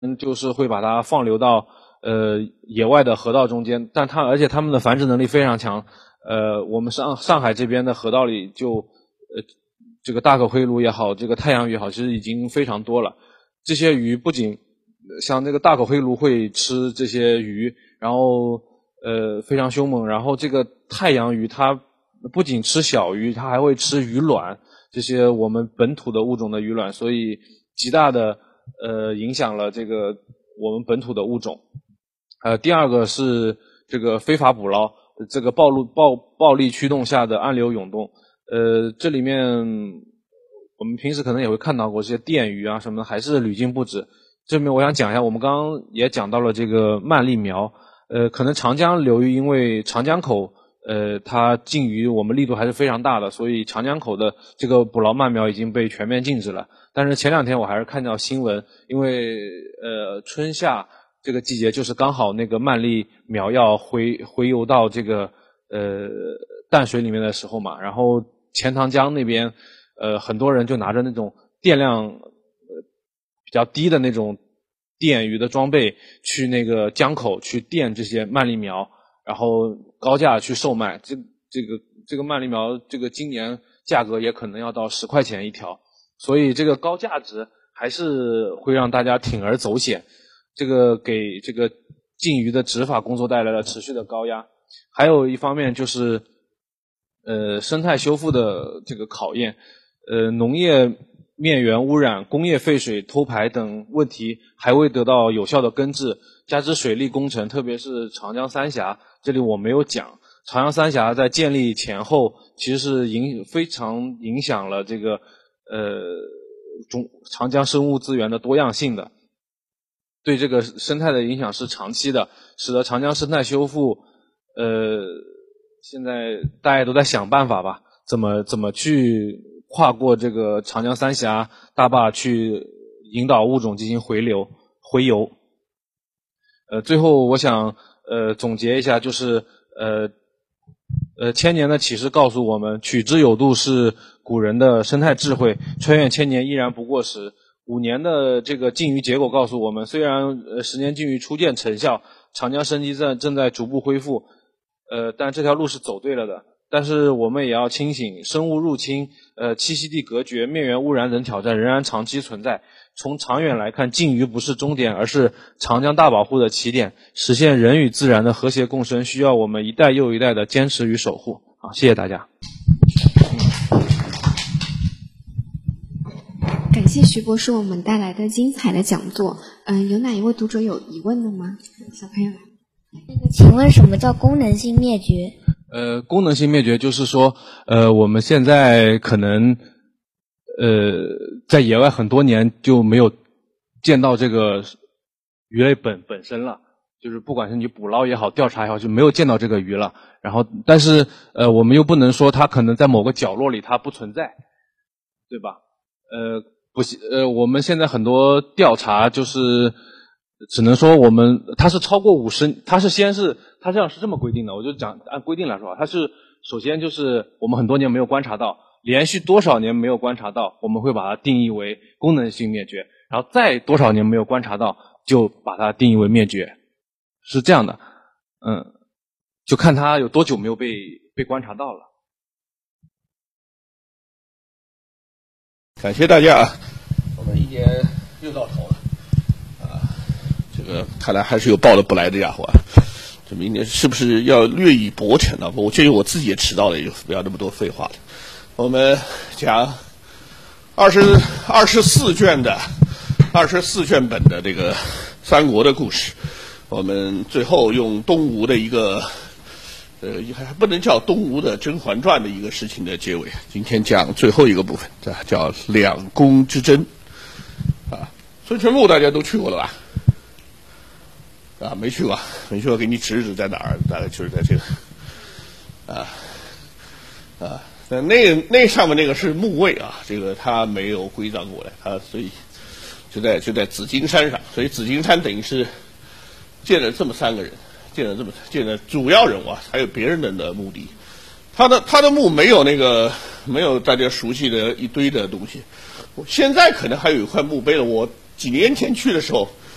就是会把它放流到野外的河道中间，而且它们的繁殖能力非常强。我们上海这边的河道里这个大口灰鲈也好，这个太阳鱼也好，其实已经非常多了。这些鱼不仅像这个大口灰鲈会吃这些鱼，然后非常凶猛，然后这个太阳鱼它不仅吃小鱼，它还会吃鱼卵，这些我们本土的物种的鱼卵，所以极大的影响了这个我们本土的物种。第二个是这个非法捕捞，这个暴力驱动下的暗流涌动。这里面我们平时可能也会看到过这些电鱼啊什么的，还是屡禁不止。这里面我想讲一下，我们刚刚也讲到了这个鳗鲡苗，可能长江流域因为长江口它禁渔我们力度还是非常大的，所以长江口的这个捕捞鳗苗已经被全面禁止了。但是前两天我还是看到新闻，因为春夏这个季节就是刚好那个鳗鲡苗要洄游到这个淡水里面的时候嘛，然后钱塘江那边很多人就拿着那种电量比较低的那种电鱼的装备去那个江口去电这些鳗鲡苗，然后高价去售卖。这个鳗鲡苗这个今年价格也可能要到10块钱一条，所以这个高价值还是会让大家铤而走险，这个给这个禁渔的执法工作带来了持续的高压。还有一方面就是生态修复的这个考验，农业面源污染、工业废水偷排等问题还未得到有效的根治，加之水利工程，特别是长江三峡，这里我没有讲，长江三峡在建立前后其实是非常影响了这个长江生物资源的多样性的，对这个生态的影响是长期的，使得长江生态修复现在大家都在想办法吧，怎么去跨过这个长江三峡大坝，去引导物种进行洄游。最后我想总结一下，就是千年的启示告诉我们，取之有度是古人的生态智慧，穿越千年依然不过时。5年的这个禁渔结果告诉我们，虽然10年禁渔初见成效，长江生机正在逐步恢复，但这条路是走对了的。但是我们也要清醒，生物入侵、栖息地隔绝、面源污染等挑战仍然长期存在。从长远来看，禁渔不是终点，而是长江大保护的起点。实现人与自然的和谐共生，需要我们一代又一代的坚持与守护。好，谢谢大家。 感谢徐博士我们带来的精彩的讲座。有哪一位读者有疑问的吗？小朋友来。 请问什么叫功能性灭绝？ 功能性灭绝就是说，我们现在可能在野外很多年就没有见到这个鱼类本身了，就是不管是你捕捞也好，调查也好，就没有见到这个鱼了。然后，但是我们又不能说它可能在某个角落里它不存在，对吧？我们现在很多调查就是只能说它是超过50，它这样是这么规定的，我就讲按规定来说，它是首先就是我们很多年没有观察到，连续多少年没有观察到，我们会把它定义为功能性灭绝，然后再多少年没有观察到，就把它定义为灭绝，是这样的。就看它有多久没有被观察到了。 感谢大家啊！我们1年又到头了啊，这个看来还是有报了不来的家伙啊。这明年是不是要略以薄惩呢？我建议我自己也迟到了，也就不要那么多废话了。我们讲24卷本的这个三国的故事，我们最后用东吴的一个还不能叫东吴的《甄嬛传》的一个事情的结尾。今天讲最后一个部分，叫两宫之争啊。孙权墓大家都去过了吧？啊，没去过，给你指指在哪儿，大概就是在这个那上面那个是墓位啊，这个他没有归葬过来，他所以就在紫金山上，所以紫金山等于是建了这么3个人。建了主要人物啊，还有别人的墓地。他的墓没有大家熟悉的一堆的东西。现在可能还有一块墓碑了。我几年前去的时候，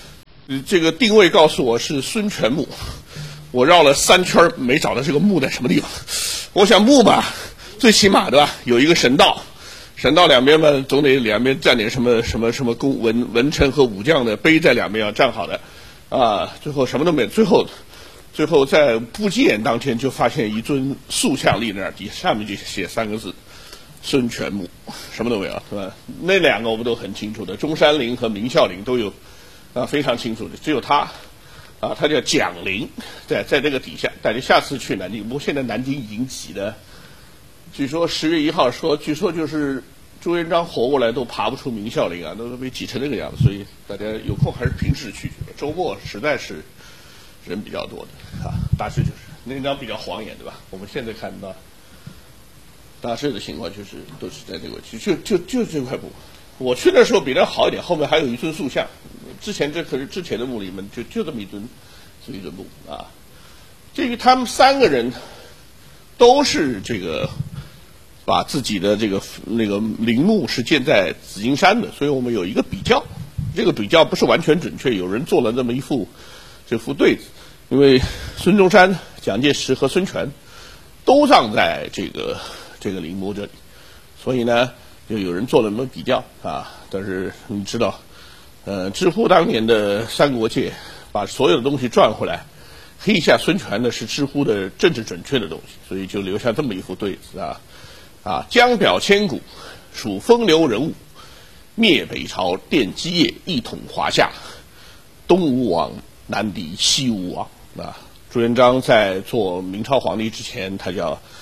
这个定位告诉我是孙权墓，我绕了3圈没找到这个墓在什么地方。我想墓吧，最起码对吧，有一个神道，神道两边嘛，总得两边站点什么文臣和武将的碑在两边要站好的，啊，最后什么都没有，最后在布建当天就发现一尊塑像立在那儿，底下面就写3个字：孙权墓，什么都没有，是吧？那2个我们都很清楚的，中山陵和明孝陵都有，非常清楚的，只有他，他叫蒋陵，在这个底下。大家下次去南京，不过现在南京已经挤的，据说10月1号说，据说就是朱元璋活过来都爬不出明孝陵啊，都被挤成那个样子。所以大家有空还是平时去，周末实在是人比较多的大致就是那张比较晃眼，对吧？我们现在看到大致的情况就是都是在这个区，就这块墓。我去的时候比那好一点，后面还有一尊塑像。之前的墓里面就这么一尊墓啊。至于他们3个人都是这个把自己的那个陵墓是建在紫金山的，所以我们有一个比较。这个比较不是完全准确，有人做了这么这副对子，因为孙中山、蒋介石和孙权都葬在这个陵墓这里，所以呢，就有人做了那么比较啊。但是你知道，知乎当年的三国界把所有的东西转回来，黑一下孙权呢是知乎的政治准确的东西，所以就留下这么一副对子江表千古，属风流人物，灭北朝，奠基业，一统华夏，东吴王，南敌西吴王朱元璋在做明朝皇帝之前，他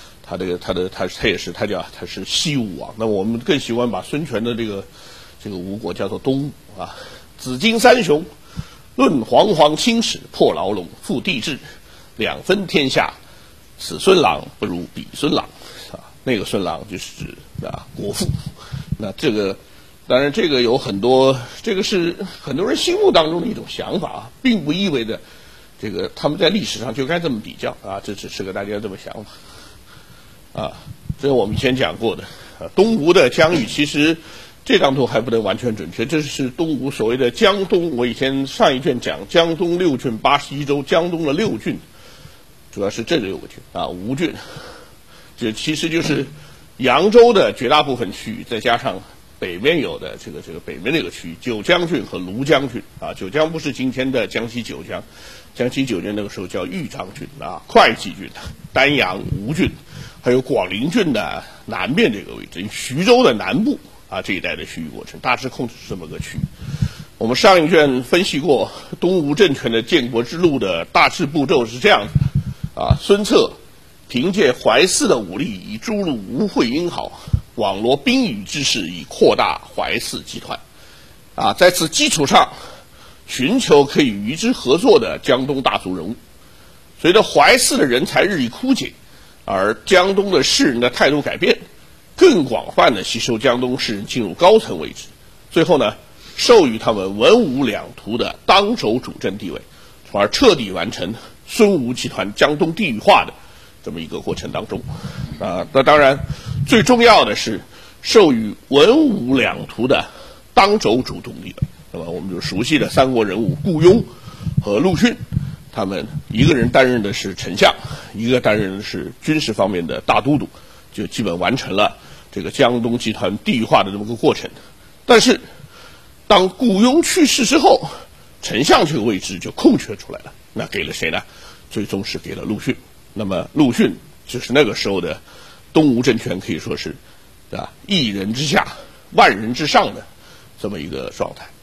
是西吴王。那我们更喜欢把孙权的这个吴国叫做东吴紫金三雄，论煌煌青史，破牢笼，复帝制，2分天下，此孙郎不如彼孙郎那个孙郎就是指国父。那这个当然这个有很多，这个是很多人心目当中的一种想法并不意味着这个他们在历史上就该这么比较这只是个大家这么想法这是我们以前讲过的东吴的疆域，其实这张图还不能完全准确，这是东吴所谓的江东。我以前上一卷讲江东6郡81州，江东的6郡主要是这6个郡吴郡，这其实就是扬州的绝大部分区域，再加上北边有的这个北边这个区域，九江郡和庐江郡九江不是今天的江西九江，江西九江那个时候叫豫章郡会稽郡、丹阳、吴郡，还有广陵郡的南边这个位置，徐州的南部这一带的区域过程，大致控制这么个区域。我们上一卷分析过东吴政权的建国之路的大致步骤是这样的孙策凭借淮泗的武力，以诛戮吴会英豪，网罗宾羽之势，以扩大淮泗集团在此基础上寻求可以与之合作的江东大族人物。随着淮泗的人才日益枯竭，而江东的士人的态度改变，更广泛的吸收江东士人进入高层位置，最后呢，授予他们文武两图的当轴主政地位，从而彻底完成孙吴集团江东地域化的这么一个过程当中那当然最重要的是授予文武两图的当轴主动地位。那么我们就熟悉的三国人物顾雍和陆逊，他们一个人担任的是丞相，一个担任的是军事方面的大都督，就基本完成了这个江东集团地域化的这么个过程。但是当顾雍去世之后，丞相这个位置就空缺出来了，那给了谁呢？最终是给了陆逊。那么陆逊就是那个时候的东吴政权可以说是一人之下万人之上的这么一个状态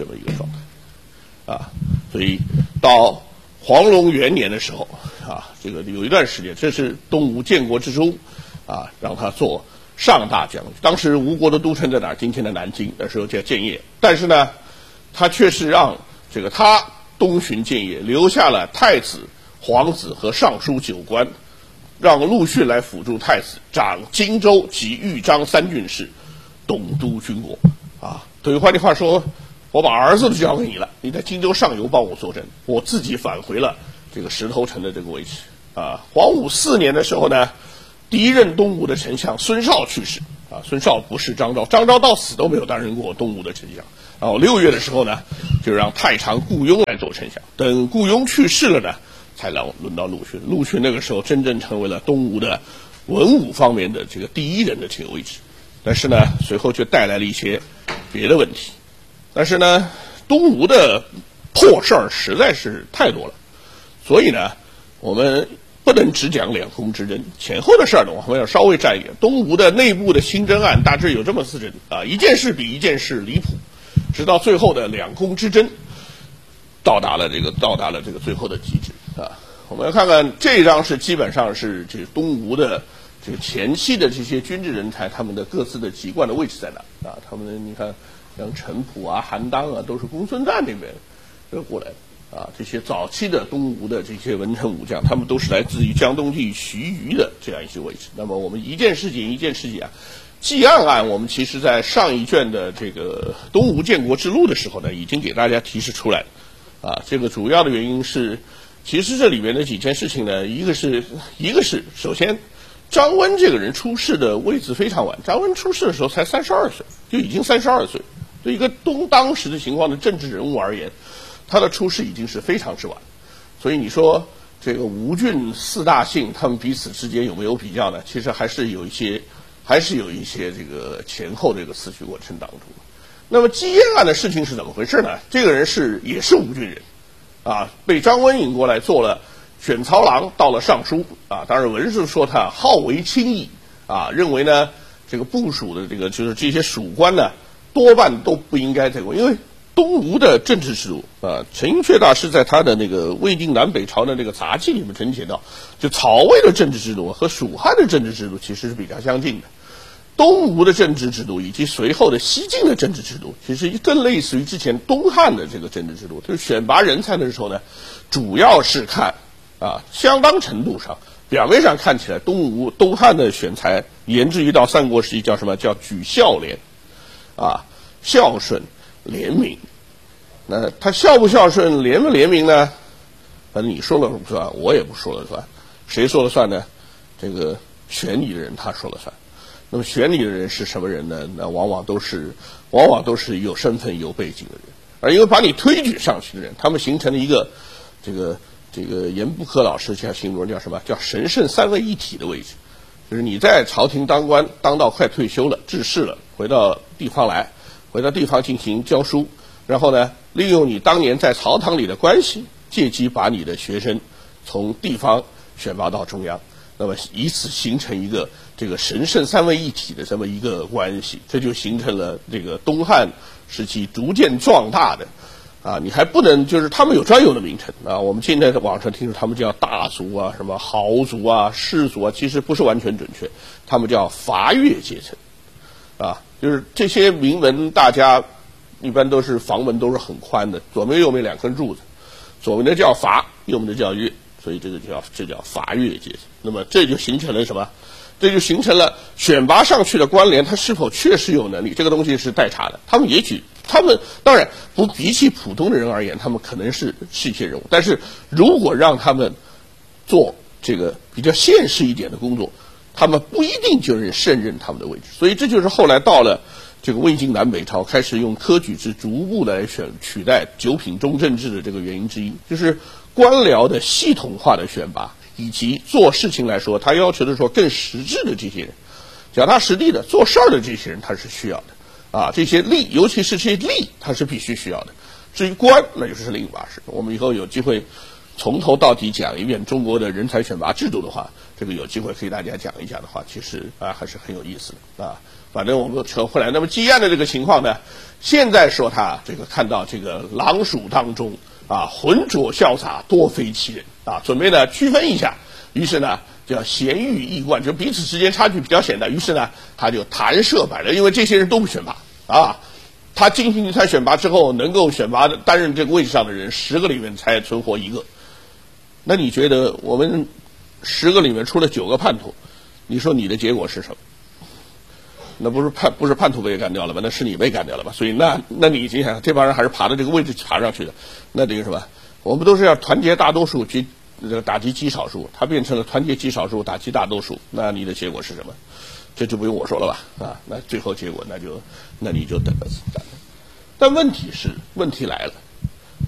所以到黄龙元年的时候这个有一段时间，这是东吴建国之初让他做上大将军。当时吴国的都城在哪儿？今天的南京，那时候叫建业。但是呢，他却是让他东巡建业，留下了太子、皇子和尚书9官，让陆逊来辅助太子，掌荆州及豫章3郡事，东都军国等于换句话说，我把儿子都交给你了，你在荆州上游帮我坐镇，我自己返回了这个石头城的这个位置黄武4年的时候呢，第一任东吴的丞相孙绍去世孙绍不是张昭，张昭到死都没有担任过东吴的丞相然后6月的时候呢，就让太常顾雍来做丞相。等顾雍去世了呢，才轮到陆逊。陆逊那个时候真正成为了东吴的文武方面的这个第一人的这个位置。但是呢，随后却带来了一些别的问题。但是呢，东吴的破事儿实在是太多了，所以呢，我们不能只讲两宫之争，前后的事儿呢，我们要稍微占一点。东吴的内部的新征案大致有这么4征啊，一件事比一件事离谱，直到最后的两宫之争到达了这个最后的极致啊。我们要看看这一章是基本上是这个东吴的这个前期的这些军事人才他们的各自的籍贯的位置在哪啊？他们你看像陈普啊、韩当啊，都是公孙瓒那边过来的。啊，这些早期的东吴的这些文臣武将，他们都是来自于江东地徐虞的这样一些位置。那么我们一件事情啊，纪案案，我们其实在上一卷的这个东吴建国之路的时候呢，已经给大家提示出来了。啊，这个主要的原因是，其实这里面的几件事情呢，一个是首先，张温这个人出世的位置非常晚，张温出世的时候才32岁，就已经32岁，对一个当时的情况的政治人物而言。他的出世已经是非常之晚，所以你说这个吴郡4大姓他们彼此之间有没有比较呢？其实还是有一些这个前后这个思绪过程当中。那么纪嫣案的事情是怎么回事呢？这个人也是吴郡人，啊，被张温引过来做了选曹郎，到了尚书啊。当然文书说他好为轻易啊，认为呢这个部属的这个就是这些属官呢多半都不应该在过，因为东吴的政治制度啊，陈寅恪大师在他的那个魏晋南北朝的那个杂记里面曾写到，就曹魏的政治制度和蜀汉的政治制度其实是比较相近的。东吴的政治制度以及随后的西晋的政治制度，其实更类似于之前东汉的这个政治制度。就是选拔人才的时候呢，主要是看啊，相当程度上，表面上看起来东汉的选才延至于到三国时期叫什么？叫举孝廉，啊，孝顺。廉明，那他孝不孝顺，廉不廉明呢？反正你说了不算，我也不说了算，谁说了算呢？这个选你的人他说了算。那么选你的人是什么人呢？那往往都是有身份有背景的人，而因为把你推举上去的人，他们形成了一个这个严不可老师形容叫什么？叫神圣3位一体的位置，就是你在朝廷当官当到快退休了、致仕了，回到地方进行教书，然后呢，利用你当年在朝堂里的关系，借机把你的学生从地方选拔到中央，那么以此形成一个这个神圣3位一体的这么一个关系，这就形成了这个东汉时期逐渐壮大的啊，你还不能就是他们有专有的名称啊，我们现在在网上听说他们叫大族啊、什么豪族啊、士族啊，其实不是完全准确，他们叫伐越阶层啊。就是这些铭文，大家一般都是房门都是很宽的，左面右面2根柱子，左面的叫伐，右面的叫越，所以这叫伐越阶层。那么这就形成了什么？这就形成了选拔上去的官员，他是否确实有能力，这个东西是待查的。他们当然比起普通的人而言，他们可能是一些人物，但是如果让他们做这个比较现实一点的工作，他们不一定就能胜任他们的位置，所以这就是后来到了这个魏晋南北朝开始用科举制逐步来取代9品中正制的这个原因之一，就是官僚的系统化的选拔，以及做事情来说，他要求的说更实质的这些人，脚踏实地的做事儿的这些人，他是需要的啊，这些吏，尤其是这些吏，他是必须需要的。至于官，那就是另一码事。我们以后有机会从头到底讲一遍中国的人才选拔制度的话，这个有机会可以大家讲一讲的话，其实还是很有意思的啊。反正我们扯回来，那么纪嫣的这个情况呢，现在说他这个看到这个狼鼠当中啊，浑浊潇洒，多非其人啊，准备呢区分一下，于是呢叫贤愚异冠，就彼此之间差距比较显的，于是呢他就弹射百人，因为这些人都不选拔啊。他进行他选拔之后，能够选拔的担任这个位置上的人10个里面才存活1个。那你觉得我们10个里面出了9个叛徒，你说你的结果是什么？那不是叛徒被干掉了吧？那是你被干掉了吧？所以那你已经想这帮人还是爬到这个位置爬上去的，那这个什么？我们都是要团结大多数去打击极少数，他变成了团结极少数打击大多数，那你的结果是什么？这就不用我说了吧？啊，那最后结果那你就等着。 但问题来了，